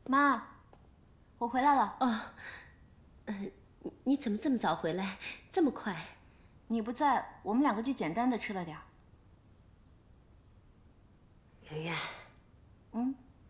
妈，我回来了。 哦，你怎么这么早回来？这么快？ 你不在，我们两个就简单的吃了点儿。